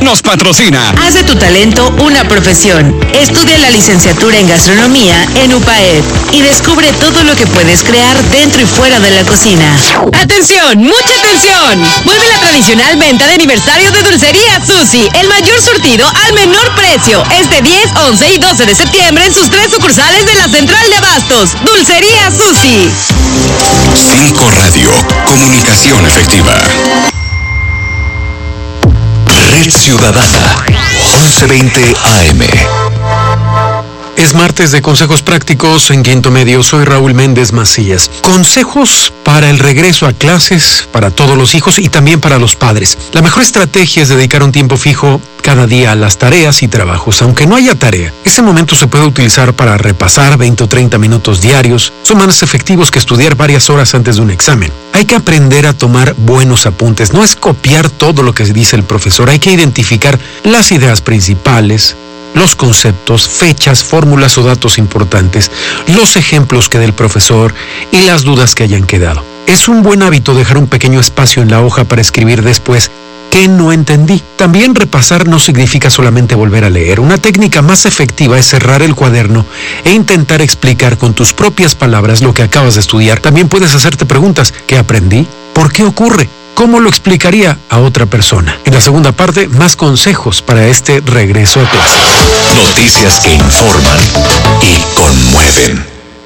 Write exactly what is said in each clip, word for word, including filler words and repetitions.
nos patrocina. Haz de tu talento una profesión. Estudia la licenciatura en gastronomía en U P A E D y descubre todo lo que puedes crear dentro y fuera de la cocina. ¡Atención! ¡Mucha atención! Vuelve la tradicional venta de aniversario de Dulcería Susi. El mayor surtido al menor precio. Este diez, once y doce de septiembre en sus tres sucursales de la Central de Abastos. Dulcería Susi. Cinco Radio. Comunicación efectiva. Red Ciudadana. once veinte A M. Es martes de consejos prácticos en Quinto Medio. Soy Raúl Méndez Macías. Consejos para el regreso a clases, para todos los hijos y también para los padres. La mejor estrategia es dedicar un tiempo fijo cada día a las tareas y trabajos, aunque no haya tarea. Ese momento se puede utilizar para repasar veinte o treinta minutos diarios. Son más efectivos que estudiar varias horas antes de un examen. Hay que aprender a tomar buenos apuntes. No es copiar todo lo que dice el profesor. Hay que identificar las ideas principales, los conceptos, fechas, fórmulas o datos importantes, los ejemplos que dé el profesor y las dudas que hayan quedado. Es un buen hábito dejar un pequeño espacio en la hoja para escribir después ¿qué no entendí? También repasar no significa solamente volver a leer. Una técnica más efectiva es cerrar el cuaderno e intentar explicar con tus propias palabras lo que acabas de estudiar. También puedes hacerte preguntas. ¿Qué aprendí? ¿Por qué ocurre? ¿Cómo lo explicaría a otra persona? En la segunda parte, más consejos para este regreso a clases. Noticias que informan y conmueven.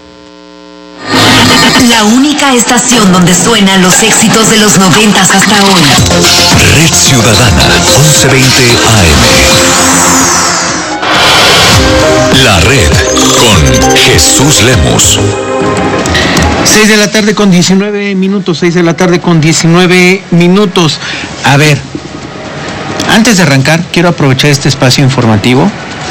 La única estación donde suenan los éxitos de los noventas hasta hoy. Red Ciudadana, once veinte A M. La Red con Jesús Lemus. seis de la tarde con diecinueve minutos, seis de la tarde con diecinueve minutos. A ver, antes de arrancar, quiero aprovechar este espacio informativo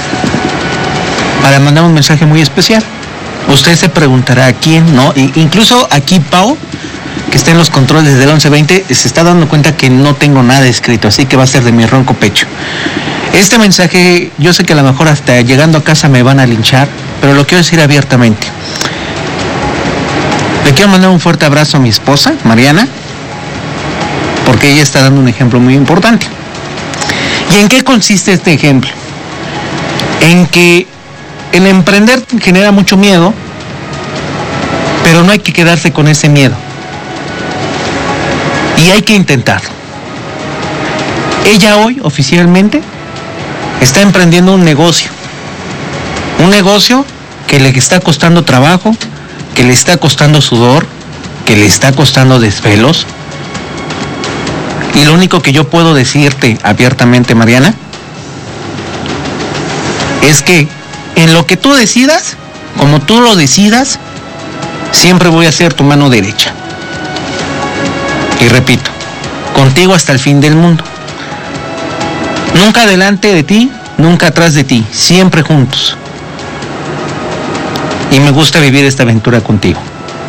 para mandar un mensaje muy especial. Usted se preguntará a quién, ¿no? E incluso aquí Pau, que está en los controles del once veinte, se está dando cuenta que no tengo nada escrito, así que va a ser de mi ronco pecho. Este mensaje, yo sé que a lo mejor hasta llegando a casa me van a linchar, pero lo quiero decir abiertamente. Le quiero mandar un fuerte abrazo a mi esposa, Mariana, porque ella está dando un ejemplo muy importante. ¿Y en qué consiste este ejemplo? En que el emprender genera mucho miedo, pero no hay que quedarse con ese miedo. Y hay que intentarlo. Ella hoy, oficialmente, está emprendiendo un negocio. Un negocio que le está costando trabajo, que le está costando sudor, que le está costando desvelos. Y lo único que yo puedo decirte abiertamente, Mariana, es que en lo que tú decidas, como tú lo decidas, siempre voy a ser tu mano derecha. Y repito, contigo hasta el fin del mundo. Nunca delante de ti, nunca atrás de ti, siempre juntos. Y me gusta vivir esta aventura contigo.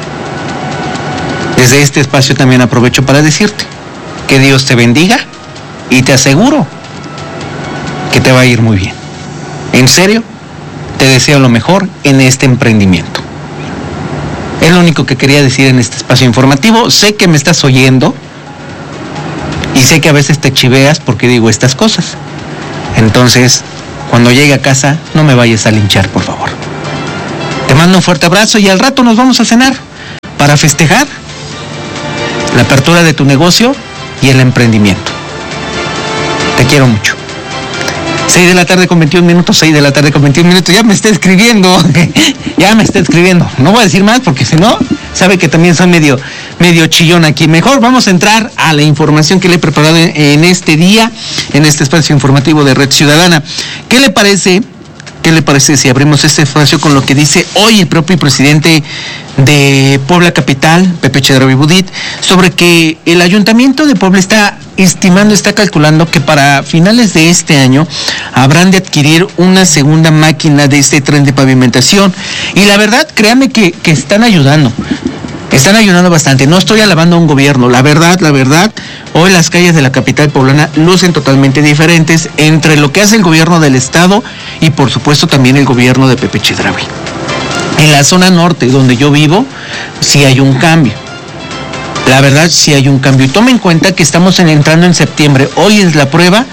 Desde este espacio también aprovecho para decirte que Dios te bendiga y te aseguro que te va a ir muy bien. En serio, te deseo lo mejor en este emprendimiento. Es lo único que quería decir en este espacio informativo. Sé que me estás oyendo y sé que a veces te chiveas porque digo estas cosas. Entonces, cuando llegue a casa, no me vayas a linchar, por favor. Te mando un fuerte abrazo y al rato nos vamos a cenar para festejar la apertura de tu negocio y el emprendimiento. Te quiero mucho. seis de la tarde con veintiún minutos, seis de la tarde con veintiún minutos, ya me está escribiendo, ya me está escribiendo. No voy a decir más porque si no, sabe que también soy medio, medio chillón aquí. Mejor vamos a entrar a la información que le he preparado en, en este día, en este espacio informativo de Red Ciudadana. ¿Qué le parece? ¿Qué le parece si abrimos este espacio con lo que dice hoy el propio presidente de Puebla Capital, Pepe Chedraui Budit, sobre que el Ayuntamiento de Puebla está estimando, está calculando que para finales de este año habrán de adquirir una segunda máquina de este tren de pavimentación? Y la verdad, créanme que, que están ayudando. Están ayudando bastante. No estoy alabando a un gobierno. La verdad, la verdad, hoy las calles de la capital poblana lucen totalmente diferentes entre lo que hace el gobierno del estado y por supuesto también el gobierno de Pepe Chedraui. En la zona norte, donde yo vivo, sí hay un cambio. La verdad, sí hay un cambio. Y tome en cuenta que estamos en, entrando en septiembre. Hoy es la prueba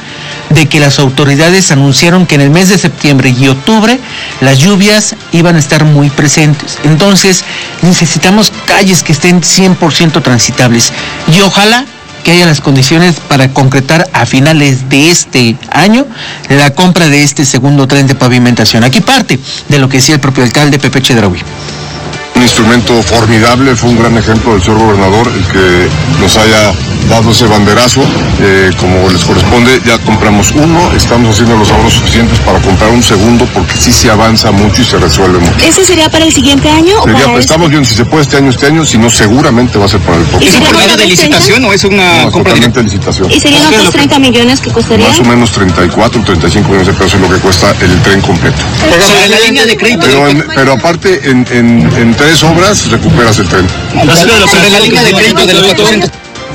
de que las autoridades anunciaron que en el mes de septiembre y octubre las lluvias iban a estar muy presentes. Entonces necesitamos calles que estén cien por ciento transitables y ojalá que haya las condiciones para concretar a finales de este año la compra de este segundo tren de pavimentación. Aquí parte de lo que decía el propio alcalde Pepe Chedraui. Un instrumento formidable, fue un gran ejemplo del señor gobernador el que nos haya dado ese banderazo, eh, como les corresponde. Ya compramos uno, estamos haciendo los ahorros suficientes para comprar un segundo porque sí se avanza mucho y se resuelve mucho. ¿Ese sería para el siguiente año? Sería, o para estamos este? viendo si se puede este año, este año, si no seguramente va a ser para el próximo. ¿Es un proceso de licitación o es una no, compra totalmente de licitación? ¿Y serían otros treinta millones que costaría? Más o menos treinta y cuatro, treinta y cinco millones de pesos es lo que cuesta el tren completo. Sobre la línea de crédito. Pero, en, pero aparte, en, en, en tres obras recuperas el tren. Sobre la línea de crédito de los cuatrocientos.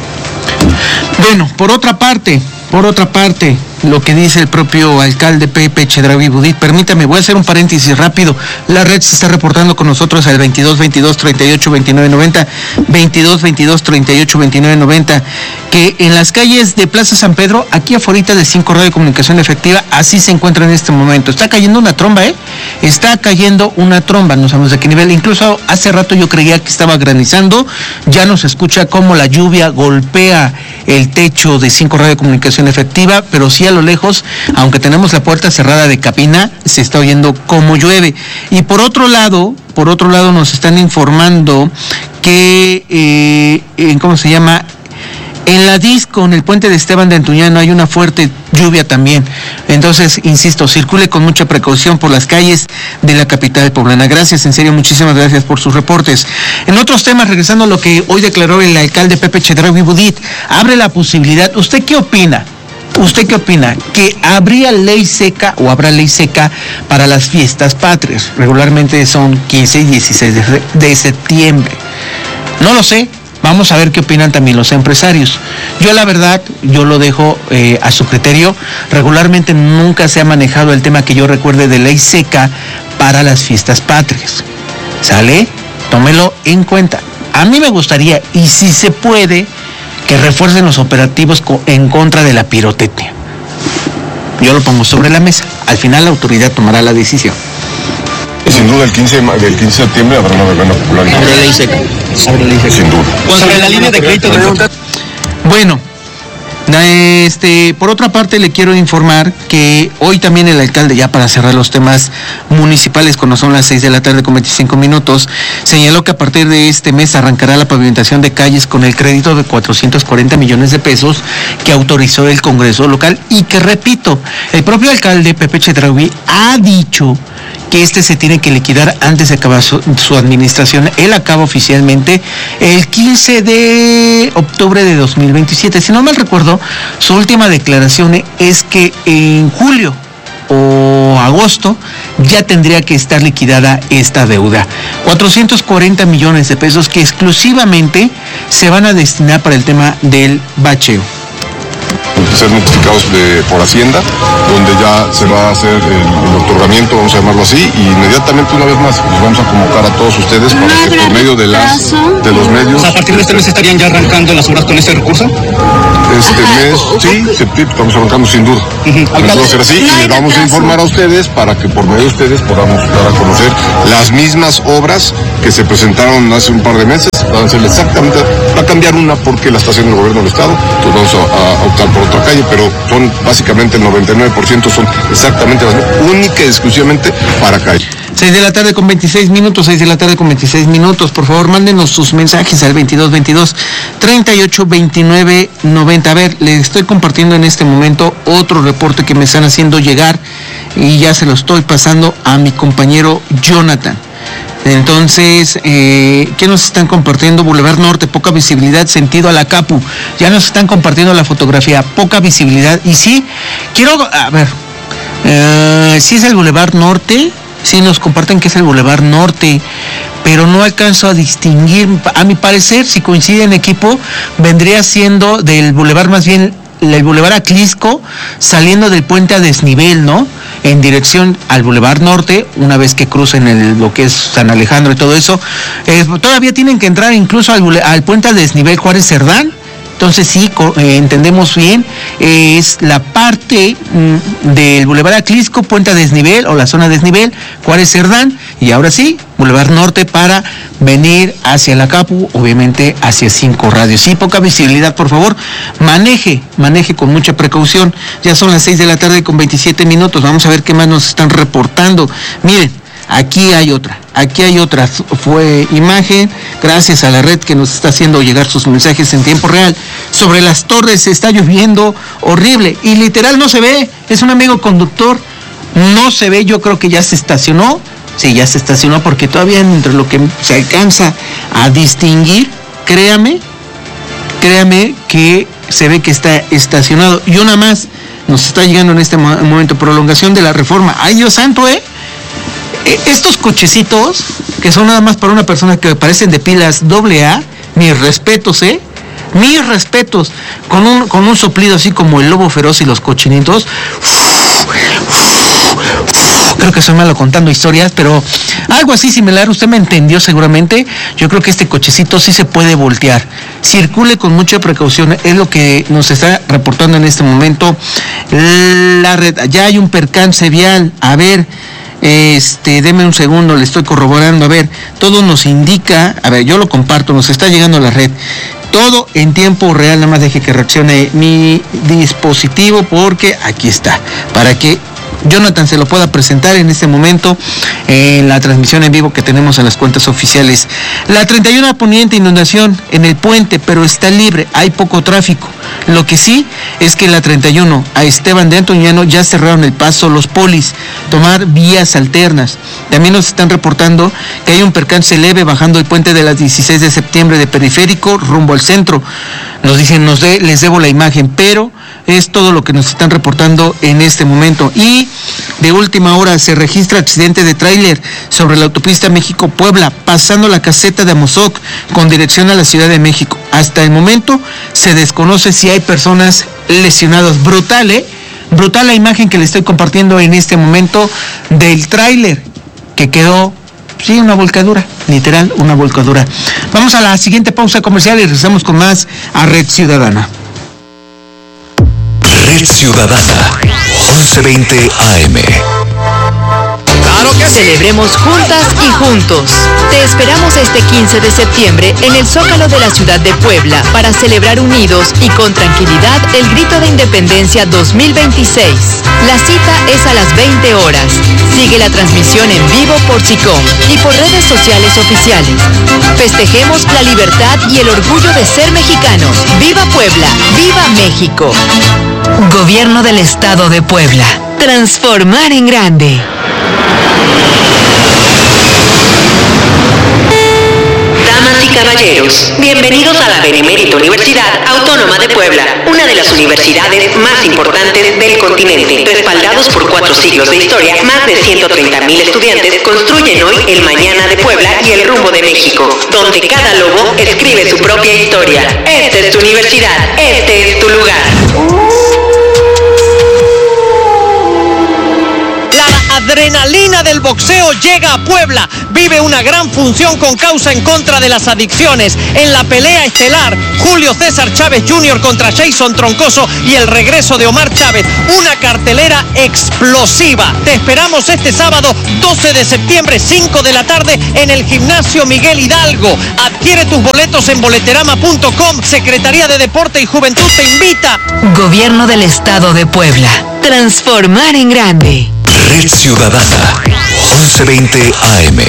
Bueno, por otra parte, por otra parte, lo que dice el propio alcalde Pepe Chedraui Budit, permítame, voy a hacer un paréntesis rápido. La red se está reportando con nosotros al veintidós veintidós treinta y ocho veintinueve noventa, veintidós veintidós treinta y ocho veintinueve noventa, que en las calles de Plaza San Pedro, aquí afuera de cinco Radio Comunicación Efectiva, así se encuentra en este momento. Está cayendo una tromba, ¿eh? Está cayendo una tromba, no sabemos de qué nivel. Incluso hace rato yo creía que estaba granizando, ya nos escucha cómo la lluvia golpea el techo de cinco Radio Comunicación Efectiva, pero sí a lo lejos, aunque tenemos la puerta cerrada de cabina, se está oyendo cómo llueve. Y por otro lado, por otro lado nos están informando que, eh, ¿cómo se llama?, en la disco, en el puente de Esteban de Antuñano, hay una fuerte lluvia también. Entonces, insisto, circule con mucha precaución por las calles de la capital poblana. Gracias, en serio, muchísimas gracias por sus reportes. En otros temas, regresando a lo que hoy declaró el alcalde Pepe Chedraui Budit, abre la posibilidad. ¿Usted qué opina? ¿Usted qué opina? ¿Que habría ley seca o habrá ley seca para las fiestas patrias? Regularmente son quince y dieciséis de septiembre. No lo sé. Vamos a ver qué opinan también los empresarios. Yo la verdad, yo lo dejo eh, a su criterio. Regularmente nunca se ha manejado el tema que yo recuerde de ley seca para las fiestas patrias. ¿Sale? Tómelo en cuenta. A mí me gustaría, y si se puede, que refuercen los operativos en contra de la pirotecnia. Yo lo pongo sobre la mesa. Al final la autoridad tomará la decisión. Y sin duda el quince de septiembre habrá una verbena popular. Habrá ley seca. Habrá ley seca. Sin duda. Sobre la línea de crédito de... Bueno, este, por otra parte le quiero informar que hoy también el alcalde, ya para cerrar los temas municipales, cuando son las seis de la tarde con veinticinco minutos, señaló que a partir de este mes arrancará la pavimentación de calles con el crédito de cuatrocientos cuarenta millones de pesos que autorizó el Congreso local y que, repito, el propio alcalde Pepe Chedraui ha dicho que este se tiene que liquidar antes de acabar su, su administración. Él acaba oficialmente el quince de octubre de dos mil veintisiete. Si no mal recuerdo, su última declaración es que en julio o agosto ya tendría que estar liquidada esta deuda. cuatrocientos cuarenta millones de pesos que exclusivamente se van a destinar para el tema del bacheo. Ser notificados de, por Hacienda, donde ya se va a hacer el, el otorgamiento, vamos a llamarlo así, y inmediatamente una vez más los vamos a convocar a todos ustedes para que por medio de las de los medios. O sea, a partir de este mes estarían ya arrancando las obras con este recurso. Este mes, sí, septiembre, estamos arrancando sin duda. Uh-huh. Va a ser así, y les vamos a informar a ustedes para que por medio de ustedes podamos dar a conocer las mismas obras que se presentaron hace un par de meses. Van a ser exactamente, va a cambiar una porque la está haciendo el gobierno del estado, entonces vamos a, a optar por otra calle, pero son básicamente el noventa y nueve por ciento son exactamente las única y exclusivamente para calle. seis de la tarde con veintiséis minutos, seis de la tarde con veintiséis minutos. Por favor, mándenos sus mensajes al veintidós veintidós treinta y ocho veintinueve noventa. A ver, les estoy compartiendo en este momento otro reporte que me están haciendo llegar y ya se lo estoy pasando a mi compañero Jonathan. Entonces, eh, ¿qué nos están compartiendo? Boulevard Norte, poca visibilidad, sentido a la Capu. Ya nos están compartiendo la fotografía, poca visibilidad. Y sí, quiero, a ver, eh, sí es el Boulevard Norte, sí nos comparten que es el Boulevard Norte, pero no alcanzo a distinguir. A mi parecer, si coincide en equipo, vendría siendo del Boulevard, más bien el Boulevard Aclisco, saliendo del puente a desnivel, ¿no? En dirección al Boulevard Norte, una vez que crucen el, lo que es San Alejandro y todo eso. Eh, todavía tienen que entrar incluso al, al puente a desnivel Juárez Cerdán, Entonces sí, eh, entendemos bien, eh, es la parte mm, del Boulevard Atlisco, Puente a Desnivel o la zona de desnivel, Juárez Cerdán, y ahora sí, Boulevard Norte para venir hacia la Capu, obviamente hacia Cinco Radios. Sí, poca visibilidad, por favor, maneje, maneje con mucha precaución. Ya son las seis de la tarde con veintisiete minutos, vamos a ver qué más nos están reportando. Miren, aquí hay otra, aquí hay otra, fue imagen, gracias a la red que nos está haciendo llegar sus mensajes en tiempo real. Sobre las torres está lloviendo horrible y literal no se ve, es un amigo conductor, no se ve, yo creo que ya se estacionó, sí, ya se estacionó porque todavía entre lo que se alcanza a distinguir, créame, créame que se ve que está estacionado. Y una más, nos está llegando en este momento, prolongación de la Reforma. ¡Ay, Dios santo, eh! Estos cochecitos, que son nada más para una persona que parecen de pilas doble A, mis respetos, ¿eh? Mis respetos, con un, con un soplido así como el lobo feroz y los cochinitos. Creo que soy malo contando historias, pero algo así similar, usted me entendió seguramente. Yo creo que este cochecito sí se puede voltear. Circule con mucha precaución, es lo que nos está reportando en este momento la red. Ya hay un percance vial, a ver... Este, deme un segundo, le estoy corroborando, a ver, todo nos indica, a ver, yo lo comparto, nos está llegando a la red, todo en tiempo real, nada más deje que reaccione mi dispositivo, porque aquí está, para que Jonathan se lo pueda presentar en este momento en la transmisión en vivo que tenemos en las cuentas oficiales. La treinta y uno Poniente, inundación en el puente, pero está libre, hay poco tráfico. Lo que sí es que en la treinta y uno a Esteban de Antoñano ya cerraron el paso los polis, tomar vías alternas. También nos están reportando que hay un percance leve bajando el puente de las dieciséis de septiembre de Periférico rumbo al centro. Nos dicen, nos de, les debo la imagen, pero es todo lo que nos están reportando en este momento. Y de última hora se registra accidente de tráiler sobre la autopista México-Puebla, pasando la caseta de Amozoc con dirección a la Ciudad de México. Hasta el momento se desconoce si hay personas lesionadas. Brutal, ¿eh? Brutal la imagen que le estoy compartiendo en este momento del tráiler que quedó, sí, una volcadura, literal, una volcadura. Vamos a la siguiente pausa comercial y regresamos con más a Red Ciudadana. Red Ciudadana, once veinte A M. ¡Claro que sí! Celebremos juntas y juntos. Te esperamos este quince de septiembre en el Zócalo de la ciudad de Puebla para celebrar unidos y con tranquilidad el Grito de Independencia dos mil veintiséis. La cita es a las veinte horas. Sigue la transmisión en vivo por SICOM y por redes sociales oficiales. Festejemos la libertad y el orgullo de ser mexicanos. ¡Viva Puebla! ¡Viva México! Gobierno del Estado de Puebla. Transformar en grande. Damas y caballeros, bienvenidos a la Benemérita Universidad Autónoma de Puebla, una de las universidades más importantes del continente. Respaldados por cuatro siglos de historia, más de ciento treinta mil estudiantes construyen hoy el mañana de Puebla y el rumbo de México, donde cada lobo escribe su propia historia. Esta es tu universidad, este es tu lugar. Adrenalina del boxeo llega a Puebla. Vive una gran función con causa en contra de las adicciones. En la pelea estelar, Julio César Chávez junior contra Jason Troncoso y el regreso de Omar Chávez. Una cartelera explosiva. Te esperamos este sábado doce de septiembre, cinco de la tarde, en el Gimnasio Miguel Hidalgo. Adquiere tus boletos en boleterama punto com. Secretaría de Deporte y Juventud te invita. Gobierno del Estado de Puebla. Transformar en grande. Red Ciudadana, once veinte A M.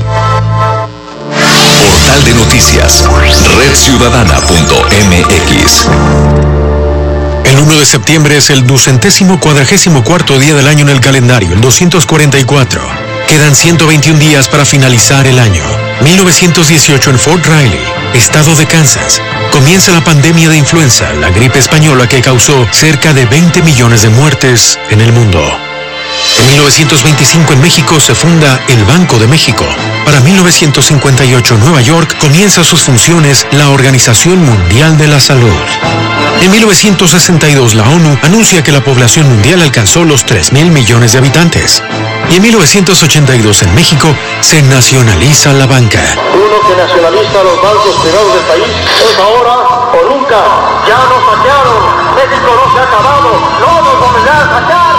Portal de noticias, red ciudadana punto m x. El uno de septiembre es el ducentésimo cuadragésimo cuarto día del año en el calendario, el doscientos cuarenta y cuatro. Quedan ciento veintiún días para finalizar el año. mil novecientos dieciocho en Fort Riley, estado de Kansas. Comienza la pandemia de influenza, la gripe española que causó cerca de veinte millones de muertes en el mundo. En mil novecientos veinticinco en México se funda el Banco de México. Para mil novecientos cincuenta y ocho en Nueva York comienza sus funciones la Organización Mundial de la Salud. En mil novecientos sesenta y dos la ONU anuncia que la población mundial alcanzó los tres mil millones de habitantes. Y en mil novecientos ochenta y dos en México se nacionaliza la banca. Uno que nacionaliza los bancos privados del país. Es ahora o nunca. Ya nos saquearon. México no se ha acabado. No nos volverán a sacar.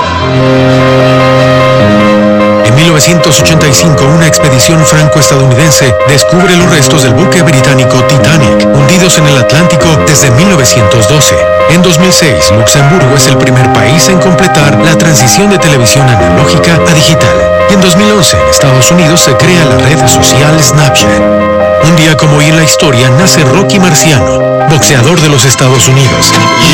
En mil novecientos ochenta y cinco, una expedición franco-estadounidense descubre los restos del buque británico Titanic, hundidos en el Atlántico desde mil novecientos doce. En dos mil seis, Luxemburgo es el primer país en completar la transición de televisión analógica a digital. Y en dos mil once, en Estados Unidos se crea la red social Snapchat. Un día como hoy en la historia nace Rocky Marciano, boxeador de los Estados Unidos.